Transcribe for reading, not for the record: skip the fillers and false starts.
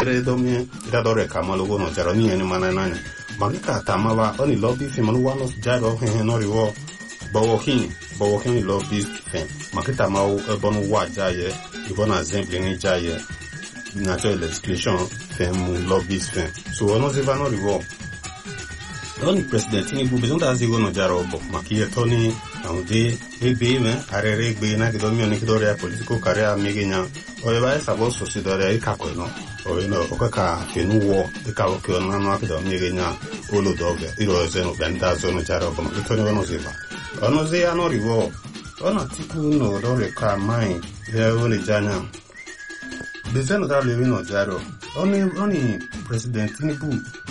domi dadore kamalogo no jaro ni eni manana magika tamava oni lobby fe manuwa no jaro he no riwo bawohin lobby fe makita mau bonu wa jaye ibona zemple ni jaye natural legislation fe mu lobby fe so ono ziva no riwo oni president ni bu bezon da zigo no jaro bo makiye toni aude ebe me arere gbe na gido mi oni kidore political career megenya o ba sabo so sidore ikako no o no okaka fenu wo ikako ke ona no akido megenya olo doge iro zeno benda zo no jaro bo toni ono ziva ono ze ano riwo ono tiku no dore ka mai ya oni janya bezeno da lewe no jaro oni president ni bu